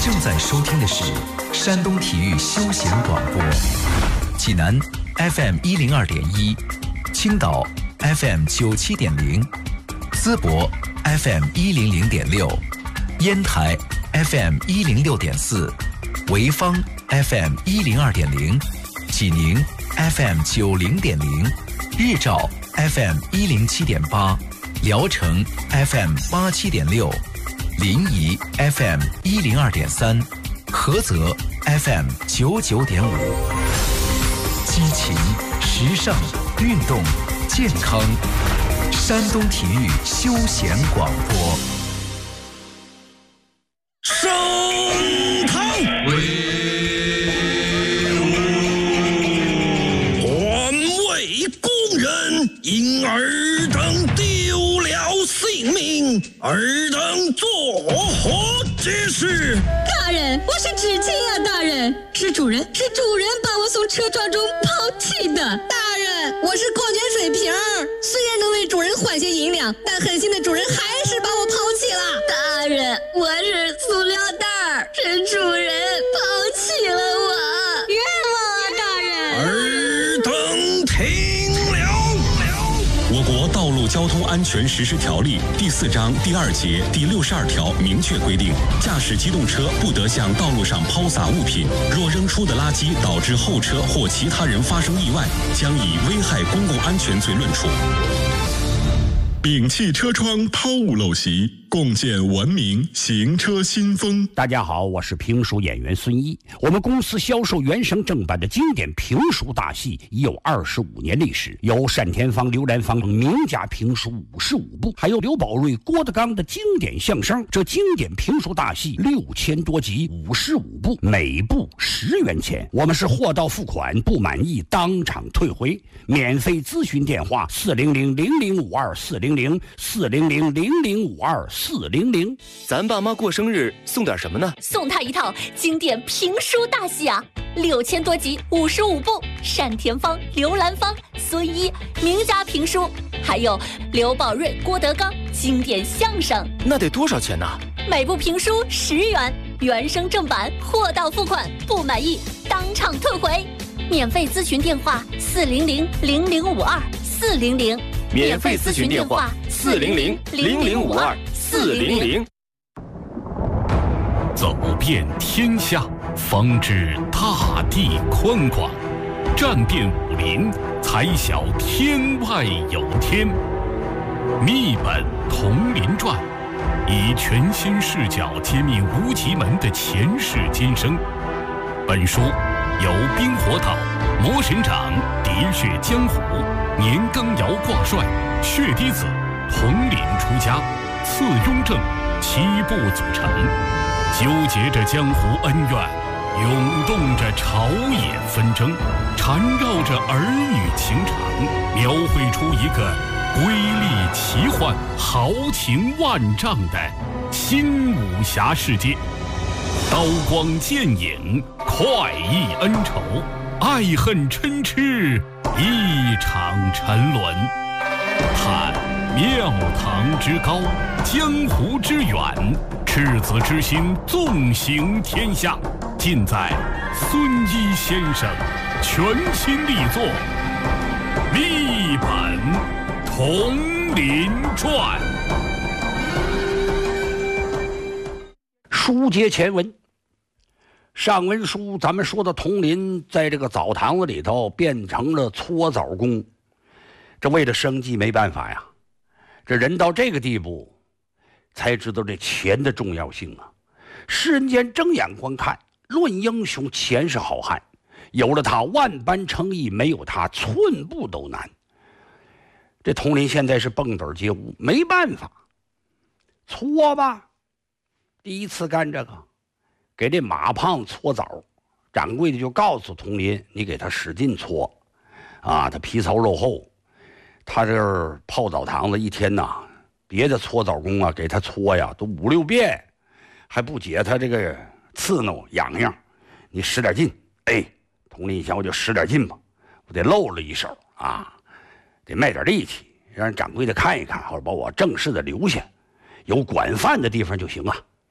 正在收听的是山东体育休闲广播，济南 FM102.1，青岛 FM97.0，淄博 FM100.6，烟台 FM106.4，潍坊 FM102.0，济宁 FM90.0，日照 FM107.8，聊城 FM87.6，临沂 FM102.3，菏泽 FM99.5，激情、时尚、运动、健康，山东体育休闲广播。 升堂威武，环卫工人因尔等丢了性命，尔等作何解释？ 大人，我是知情啊，大人，是主人把我从车撞中抛弃的。大人，我是矿泉水瓶，虽然能为主人换些银两，但狠心的主人还是把我抛弃了。大人，我是塑料袋，是主人抛弃了我，冤枉啊，大人！ 尔等听了。 我国道路交通安全实施条例第4章第2节第62条明确规定，驾驶机动车不得向道路上抛洒物品，若扔出的垃圾导致后车或其他人发生意外，将以危害公共安全罪论处。摒弃车窗抛物陋习，共建文明行车新风。 大家好，我是评书演员孙一。我们公司销售原声正版的经典评书大戏已有25年历史，有单田芳、刘兰芳名家评书55部，还有刘宝瑞、郭德纲的经典相声。这经典评书大戏6000多集，55部，每部10元钱。我们是货到付款，不满意当场退回。免费咨询电话400-0052-400，400-0052-400。 咱爸妈过生日送点什么呢？ 送他一套经典评书大戏啊，6000多集，55部，单田芳、刘兰芳、孙一名家评书，还有刘宝瑞、郭德纲经典相声。 那得多少钱呢？ 每部评书10元，原声正版，货到付款，不满意当场退回。免费咨询电话400-0052-400， 免费咨询电话400-0052-400。 走遍天下，方知大地宽广；战遍武林，才晓天外有天。密本同林传，以全新视角揭秘无极门的前世今生。本书由冰火岛、魔神掌、喋血江湖、年羹尧挂帅、血滴子、统领出家、次雍正7部组成，纠结着江湖恩怨，涌动着朝野纷争，缠绕着儿女情长，描绘出一个瑰丽奇幻、豪情万丈的新武侠世界。刀光剑影，快意恩仇，爱恨嗔痴，一场沉沦。探庙堂之高，江湖之远，赤子之心纵行天下，尽在孙一先生全新力作《密本同林传》。 书接前文，上文书咱们说的佟林在这个澡堂子里头变成了搓澡工，这为了生计没办法呀。这人到这个地步才知道这钱的重要性啊。世人间睁眼观看，论英雄，钱是好汉，有了他万般称意，没有他寸步都难。这佟林现在是蹦跶皆无，没办法，搓吧。第一次干这个，给这马胖搓澡，掌柜的就告诉佟林，你给他使劲搓啊，他皮糙肉厚，他这儿泡澡堂子一天呐，别的搓澡工啊给他搓呀都5、6遍，还不解他这个刺挠痒痒，你使点劲。哎，佟林一想，我就使点劲吧，我得露了一手啊，得卖点力气，让掌柜的看一看，或者把我正式的留下，有管饭的地方就行啊。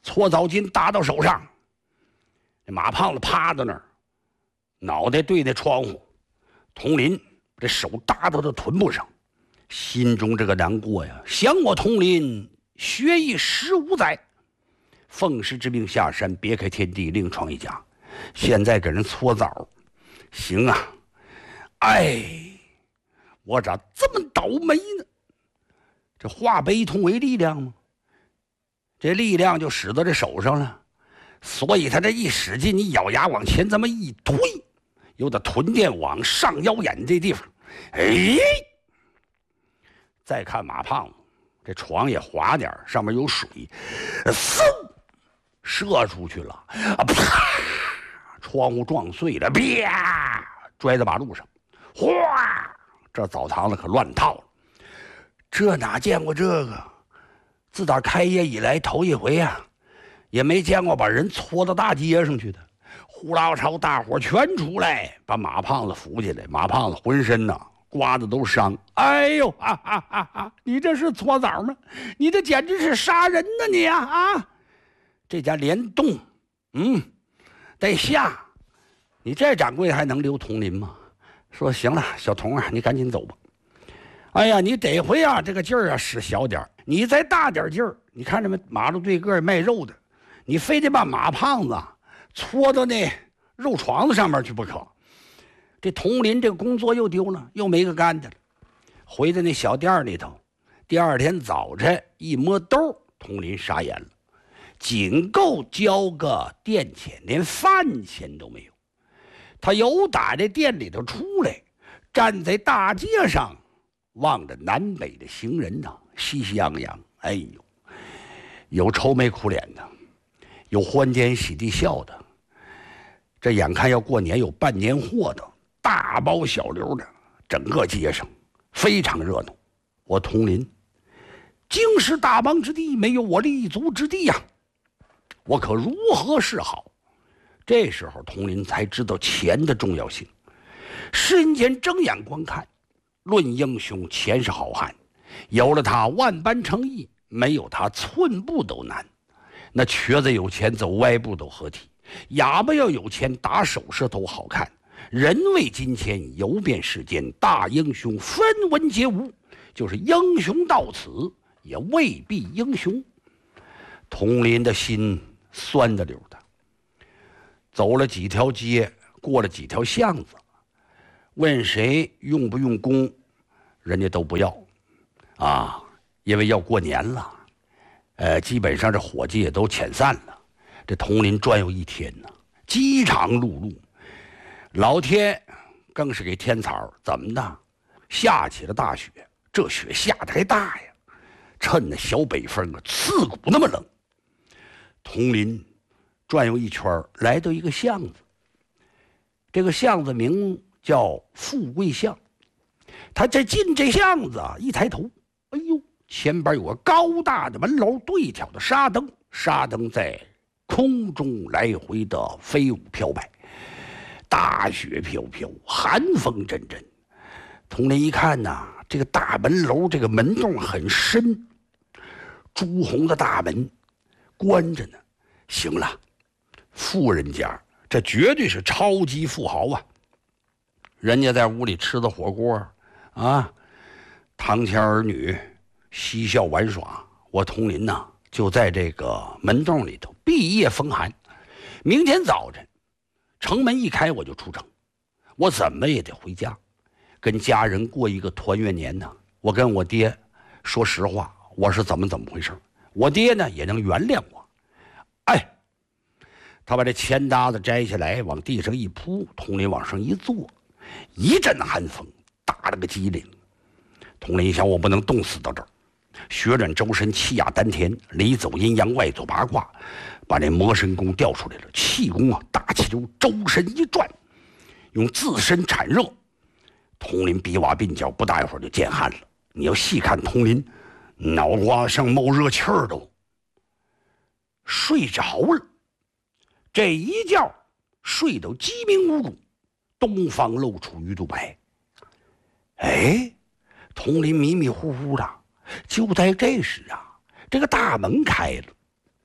搓澡巾搭到手上，这马胖子趴在那儿，脑袋对那窗户，佟林这手搭到他臀部上，心中这个难过呀，想我佟林学艺15载，奉师之命下山，别开天地，另创一家，现在给人搓澡，行啊，哎，我咋这么倒霉呢？这化悲痛为力量吗？这力量就使到这手上了，所以他这一使劲，你咬牙往前这么一推，由他臀垫往上腰眼这地方，哎，再看马胖子，这床也滑点，上面有水，嗖，射出去了，啪，窗户撞碎了，啪，摔在马路上，哗，这澡堂子可乱套了。这哪见过这个？自打开业以来头一回呀，也没见过把人搓到大街上去的。呼啦超大伙全出来，把马胖子扶起来。马胖子浑身呐刮的都伤。哎呦，你这是搓澡吗？你这简直是杀人呢你啊！这家连动，得下。你这掌柜还能留佟林吗？说行了，小童啊，你赶紧走吧。哎呀，你得回啊，这个劲儿啊使小点，你再大点劲儿。你看着没，马路对个卖肉的，你非得把马胖子搓到那肉床子上面去不可。这佟林这个工作又丢了，又没个干的了。回到那小店里头，第二天早晨一摸兜，佟林傻眼了，仅够交个店钱，连饭钱都没有。他由打这店里头出来，站在大街上，望着南北的行人呐，熙熙攘攘。哎呦，有愁眉苦脸的，有欢天喜地笑的，这眼看要过年，有办年货的，大包小流的，整个街上非常热闹。我佟林经是大邦之地，没有我立足之地呀，我可如何是好？这时候佟林才知道钱的重要性。世间睁眼观看，论英雄，钱是好汉，有了他万般诚意，没有他寸步都难。那瘸子有钱走歪步都合体，哑巴要有钱打手势都好看。人为金钱，游遍世间，大英雄分文皆无，就是英雄到此也未必英雄。佟林的心酸的溜的，走了几条街，过了几条巷子，问谁用不用功，人家都不要啊，因为要过年了，基本上这伙计也都遣散了。这佟林转悠一天呢，饥肠辘辘，老天更是给天草怎么的，下起了大雪，这雪下得还大呀，趁那小北风啊，刺骨那么冷。佟林转悠一圈，来到一个巷子，这个巷子名叫富贵巷。他这进这巷子啊，一抬头，哎呦，前边有个高大的门楼，对挑的纱灯，纱灯在空中来回的飞舞飘摆，大雪飘飘，寒风阵阵。佟林一看呐，这个大门楼这个门洞很深，朱红的大门关着呢。行了，富人家这绝对是超级富豪啊！人家在屋里吃的火锅啊，堂前儿女嬉笑玩耍，我佟林呐就在这个门洞里头毕业风寒。明天早晨城门一开，我就出城，我怎么也得回家，跟家人过一个团圆年呢。我跟我爹说实话，我是怎么回事，我爹呢也能原谅我。哎，他把这钱搭子摘下来，往地上一铺，佟林往上一坐，一阵寒风打了个激灵。佟林一想，我不能冻死到这儿，血转周身，气压丹田，里走阴阳，外走八卦，把这魔神功调出来了。气功啊，大气中周身一转，用自身产热。佟林比瓦鬓角，不大一会儿就见汗了。你要细看佟林，脑瓜上冒热气儿都。睡着了，这一觉睡到鸡鸣无主，东方露出鱼肚白。哎，佟林迷迷糊糊的，就在这时啊，这个大门开了，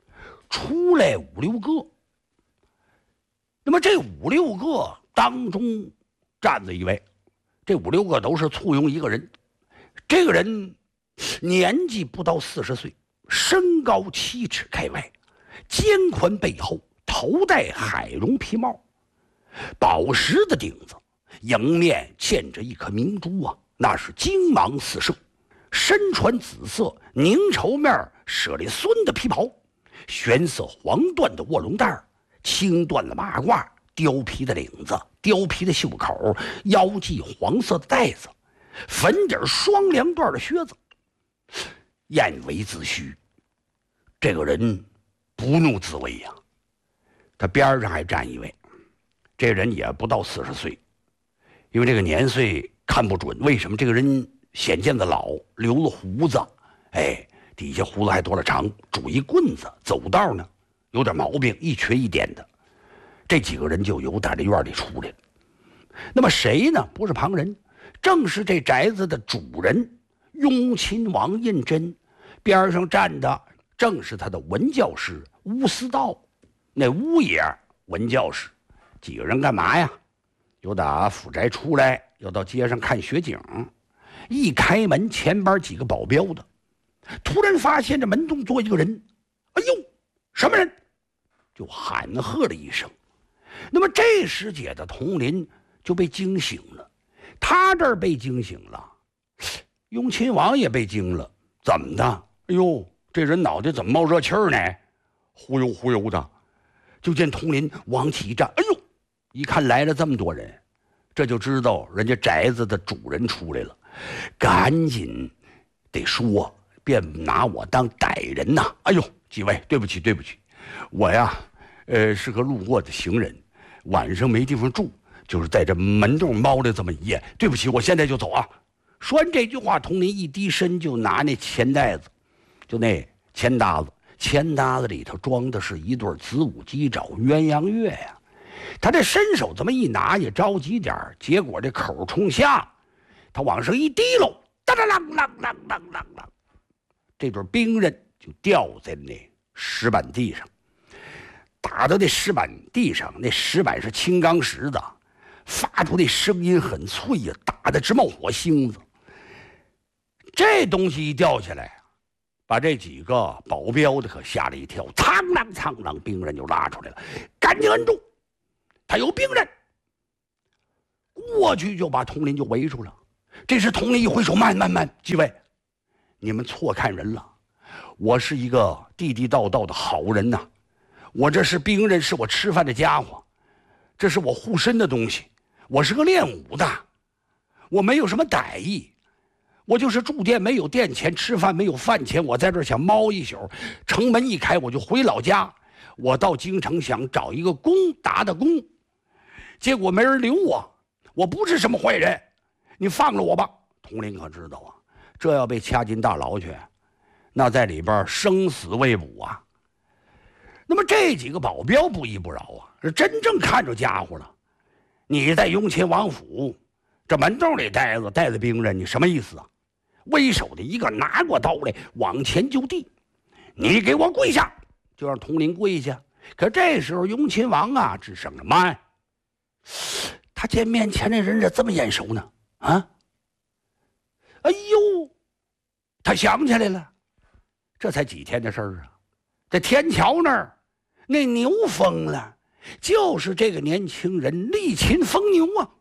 出来5、6个。那么这5、6个当中站着一位，这5、6个都是簇拥一个人。这个人年纪不到40岁，身高7尺开外，肩宽背厚，头戴海绒皮帽，宝石的顶子，迎面嵌着一颗明珠啊，那是金芒四射。身穿紫色凝绸面舍利孙的皮袍，玄色黄缎的卧龙带，青缎的马褂，貂皮的领子，貂皮的袖口，腰系黄色的带子，粉底双梁缎的靴子，燕尾自须。这个人不怒自威呀。他边上还站一位，这人也不到40岁，因为这个年岁看不准。为什么这个人显见的老，留了胡子，底下胡子还多了长，拄一棍子，走道呢有点毛病，一瘸一颠的。这几个人就由打这院里出来了。那么谁呢？不是旁人，正是这宅子的主人雍亲王胤禛。边上站的正是他的文教师乌思道，那乌爷文教师。几个人干嘛呀？有打府宅出来，要到街上看雪景。一开门，前边几个保镖的突然发现这门洞坐一个人，哎呦，什么人？就喊喝了一声。那么这时节的佟林就被惊醒了，他这儿被惊醒了，雍亲王也被惊了。怎么的？哎呦，这人脑袋怎么冒热气儿呢？忽悠忽悠的。就见佟林往起一站，哎呦，一看来了这么多人，这就知道人家宅子的主人出来了，赶紧得说，别拿我当歹人呐！哎呦，几位，对不起，对不起，我呀，是个路过的行人，晚上没地方住，就是在这门洞猫了这么一夜，对不起，我现在就走啊！说完这句话，佟林一低身就拿那钱袋子，就那钱搭子，钱搭子里头装的是一对子午鸡爪鸳鸯月呀。他这伸手这么一拿也着急点，结果这口冲下，他往上一提溜，当当啷啷啷啷啷啷，这对兵刃就掉在那石板地上，打到那石板地上，那石板是青钢石的，发出那声音很脆呀，打得直冒火星子。这东西一掉下来，把这几个保镖的可吓了一跳，苍啷苍啷，兵刃就拉出来了，赶紧摁住，他有兵刃。过去就把佟林就围住了。这时佟林一挥手，慢慢慢，几位，你们错看人了，我是一个地地道道的好人呐，我这是兵刃，是我吃饭的家伙，这是我护身的东西，我是个练武的，我没有什么歹意，我就是住店没有店钱，吃饭没有饭钱，我在这儿想猫一宿，城门一开我就回老家，我到京城想找一个工打工，结果没人留我，我不是什么坏人，你放了我吧。佟林可知道啊，这要被掐进大牢去，那在里边生死未卜啊。那么这几个保镖不依不饶啊，是真正看着家伙了。你在雍亲王府这门洞里带着兵刃，你什么意思啊？为首的一个拿过刀来往前就递，你给我跪下，就让佟林跪下。可这时候雍亲王啊只剩了慢，他见面前那人这么眼熟呢啊！哎呦，他想起来了，这才几天的事儿啊，在天桥那儿那牛疯了，就是这个年轻人力擒疯牛啊，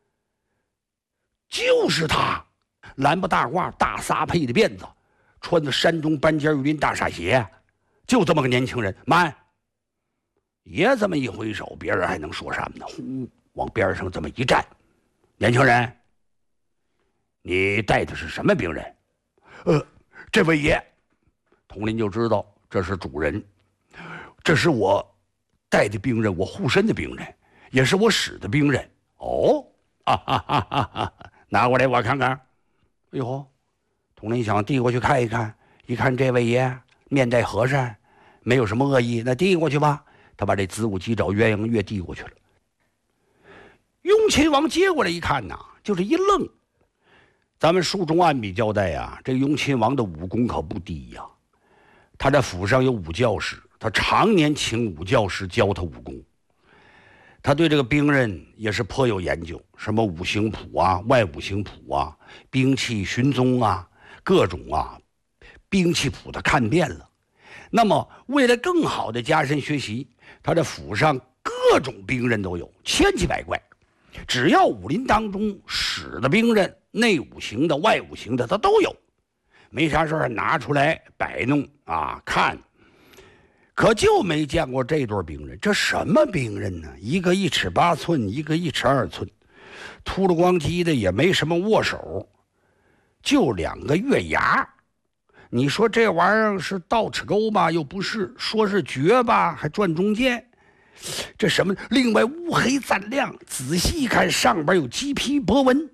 就是他，蓝布大褂，大撒配的辫子，穿着山东班尖玉林大纱鞋，就这么个年轻人。慢，爷这么一挥手，别人还能说什么呢？呼，往边上这么一站，年轻人，你带的是什么兵刃？这位爷，佟林就知道这是主人，这是我带的兵刃，我护身的兵刃，也是我使的兵刃。哦，拿过来我看看。哎呦，佟林想递过去看一看，一看这位爷面带和善，没有什么恶意，那递过去吧。他把这子午鸡爪鸳鸯月递过去了。雍亲王接过来一看呐，就是一愣。咱们书中按笔交代啊，这雍亲王的武功可不低呀。他在府上有武教室， 他常年请武教师教他武功。他对这个兵刃也是颇有研究，什么五行谱啊、外五行谱啊、兵器寻踪啊，各种兵器谱他看遍了。那么为了更好的加深学习，他的府上各种兵刃都有，千奇百怪。只要武林当中使的兵刃，内五行的、外五行的，他都有。没啥事拿出来摆弄看。可就没见过这对兵刃，这什么兵刃呢？一个1尺8寸，一个1尺2寸，秃噜光叽的，也没什么握手，就2个月牙。你说这玩意儿是倒齿钩吧？又不是，说是绝吧，还转中间。这什么？另外乌黑锃亮，仔细一看上边有鸡皮波纹。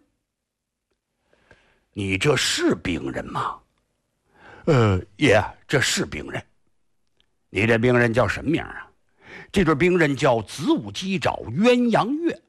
你这是兵刃吗？爷，这是兵刃。你这兵刃叫什么名啊？这对兵刃叫子午鸡爪鸳鸯月。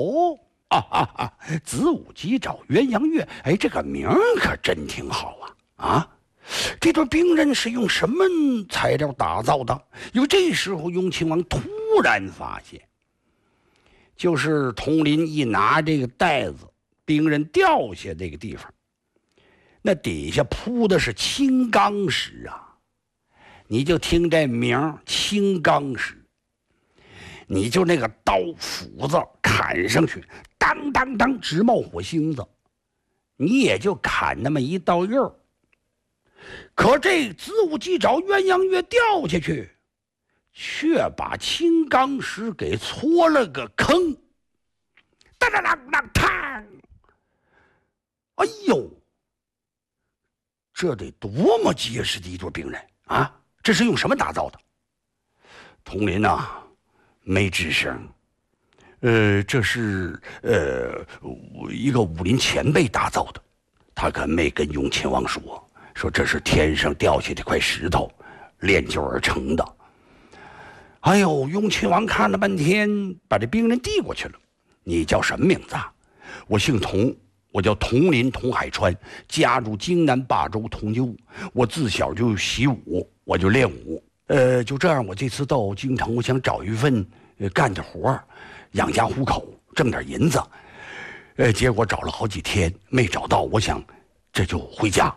子午鸡爪鸳鸯月，哎，这个名可真挺好啊！这对兵刃是用什么材料打造的？因为这时候雍亲王突然发现，就是佟林一拿这个袋子，兵刃掉下这个地方，那底下铺的是青钢石啊！你就听这名青钢石，你就那个刀斧子砍上去，当当当直冒火星子，你也就砍那么一道肉。可这子午鸡爪鸳鸯月掉下去，却把青钢石给戳了个坑，当当当当当！哎呦，这得多么结实的一对兵刃啊！这是用什么打造的？佟林没吱声。这是一个武林前辈打造的，他可没跟雍亲王说这是天上掉下的块石头炼就而成的。哎呦，雍亲王看了半天，把这兵刃递过去了。你叫什么名字啊？我姓佟，我叫佟林佟海川，家住荆南霸州佟就。我自小就习武，我就练武。就这样，我这次到京城，我想找一份干的活养家糊口，挣点银子。结果找了好几天没找到，我想这就回家。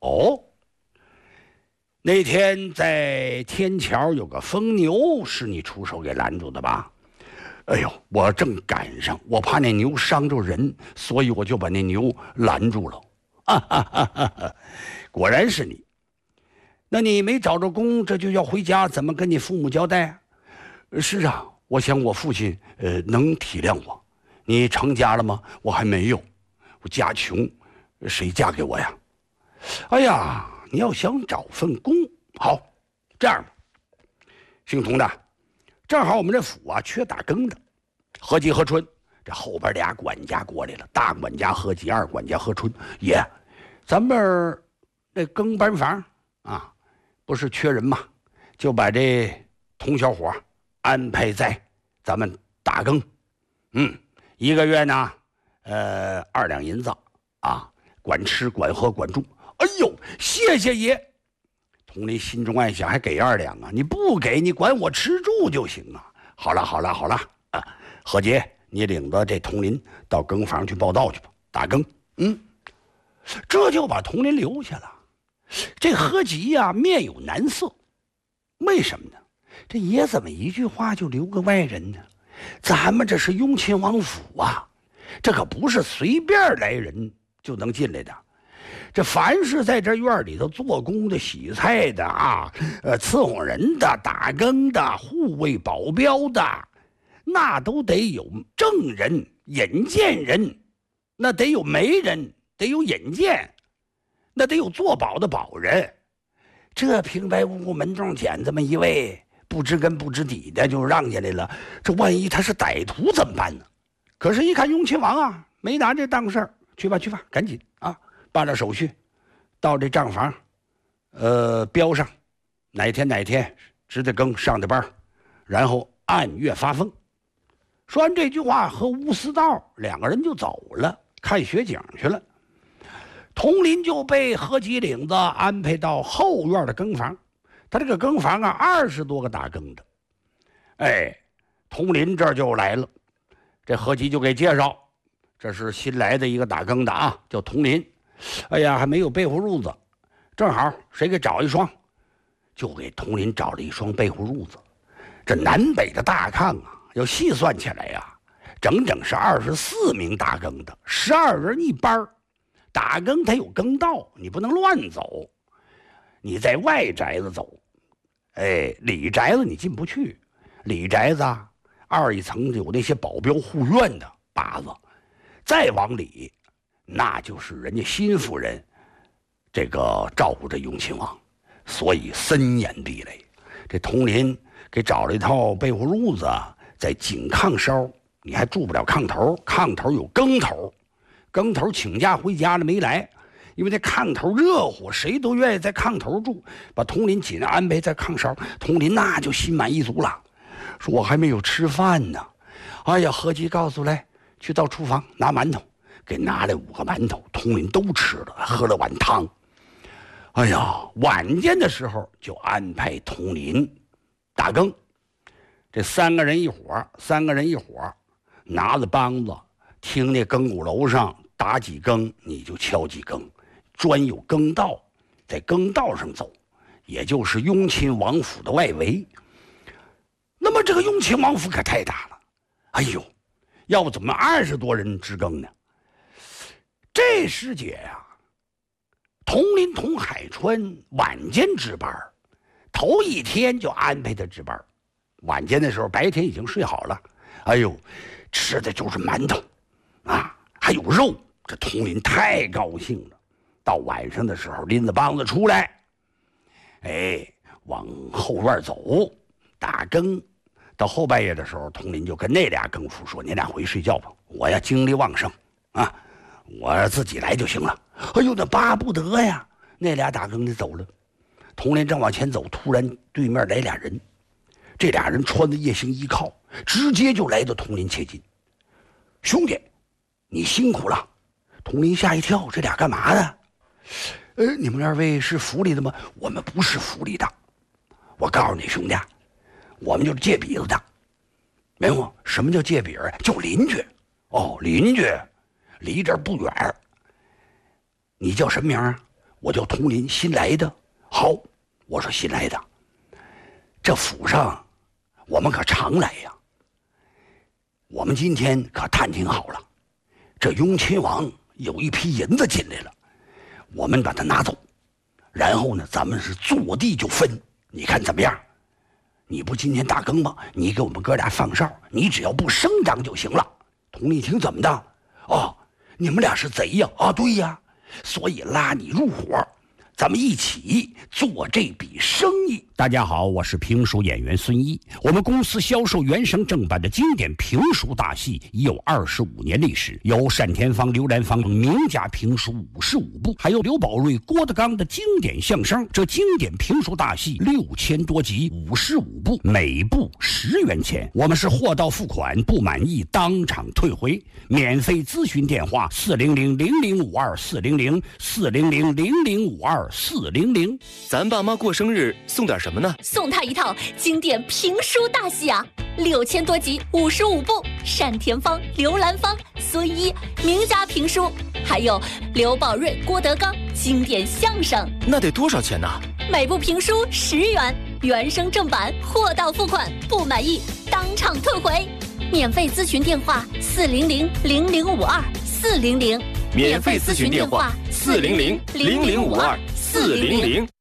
那天在天桥有个疯牛，是你出手给拦住的吧？哎呦，我正赶上，我怕那牛伤着人，所以我就把那牛拦住了。果然是你。那你没找着工，这就要回家，怎么跟你父母交代？是啊，我想我父亲能体谅我。你成家了吗？我还没有，我家穷，谁嫁给我呀？哎呀，你要想找份工，好，这样吧，姓佟的，正好我们这府缺打更的，何吉、何春，这后边俩管家过来了，大管家何吉，二管家何春，爷，咱们那更班房不是缺人吗？就把这佟小伙安排在咱们打更，1个月呢，2两银子管吃管喝管住。哎呦，谢谢爷！佟林心中暗想，还给2两啊？你不给，你管我吃住就行啊！好了何杰，你领着这佟林到更房去报道去吧，打更。这就把佟林留下了。这何吉面有难色，为什么呢？这爷怎么一句话就留个外人呢？咱们这是雍亲王府这可不是随便来人就能进来的。这凡是在这院里头做工的、洗菜的伺候人的、打更的、护卫保镖的，那都得有证人、引荐人，那得有媒人，得有引荐，那得有做保的保人。这平白无故门洞捡这么一位不知根不知底的就让下来了，这万一他是歹徒怎么办呢？可是一看雍亲王没拿这当事儿，去吧，赶紧办了手续，到这账房标上哪天值得更上的班，然后按月发封。说完这句话，和吴思道2个人就走了，看雪景去了。佟林就被何吉领子安排到后院的更房， 他这个更房啊，20多个打更的。哎，佟林这就来了，这何吉就给介绍，这是新来的一个打更的啊，叫佟林。哎呀，还没有被褥褥子，正好谁给找一双，就给佟林找了一双被褥褥子。这南北的大炕啊，要细算起来呀，整整是24名打更的，12人一班。打更他有更道，你不能乱走，你在外宅子走，哎，里宅子你进不去。里宅子啊，2一层有那些保镖护院的把子，再往里那就是人家新夫人这个照顾着雍亲王，所以森严壁垒。这佟林给找了一套被褥褥子，在井炕梢，你还住不了炕头，炕头有更头，更头请假回家了没来，因为这炕头热乎，谁都愿意在炕头住，把佟林紧安排在炕梢。佟林那就心满意足了，说我还没有吃饭呢。哎呀，何吉告诉来，去到厨房拿馒头，给拿来5个馒头，佟林都吃了，喝了碗汤。哎呀，晚间的时候就安排佟林打更，这3个人一伙，拿着梆子，听那更鼓楼上打几更，你就敲几更，专有更道，在更道上走，也就是雍亲王府的外围。那么这个雍亲王府可太大了，哎呦，要不怎么20多人值更呢？这师姐呀，佟林、佟海川晚间值班，头一天就安排他值班。晚间的时候，白天已经睡好了。哎呦，吃的就是馒头啊，还有肉。这佟林太高兴了。到晚上的时候，拎着梆子出来，哎，往后院走，打更。到后半夜的时候，佟林就跟那俩更夫说：“你俩回睡觉吧，我呀精力旺盛啊，我自己来就行了。”哎呦，那巴不得呀！那俩打更的走了，佟林正往前走，突然对面来俩人，这俩人穿着夜行衣靠，直接就来到佟林切近。兄弟，你辛苦了。佟林吓一跳，这俩干嘛的？你们2位是府里的吗？我们不是府里的。我告诉你兄弟，我们就是借笔子的。没有，什么叫借笔儿？就邻居。哦，邻居，离这儿不远。你叫什么名啊？我叫佟林，新来的。好，我说新来的。这府上我们可常来呀。我们今天可探听好了，这雍亲王有一批银子进来了，我们把它拿走，然后呢，咱们是坐地就分，你看怎么样？你不今天打更吗？你给我们哥俩放哨，你只要不声张就行了。佟林一听怎么的？哦，你们俩是贼呀？啊，对呀，所以拉你入伙，咱们一起做这笔生意。大家好，我是评书演员孙一。我们公司销售原声正版的经典评书大戏已有25年历史，有单田芳、刘兰芳名家评书55部，还有刘宝瑞、郭德纲的经典相声。这经典评书大戏6000多集，55部，每部10元钱。我们是货到付款，不满意当场退回。免费咨询电话400-0052-400-400-0052-400。 咱爸妈过生日送点什么呢？ 送他一套经典评书大戏啊，6000多集，55部，单田芳、刘兰芳、孙一名家评书，还有刘宝瑞、郭德纲经典相声。 那得多少钱呢？ 每部评书10元，原声正版，货到付款，不满意当场退回。免费咨询电话400-0052-400。 免费咨询电话400-0052-400。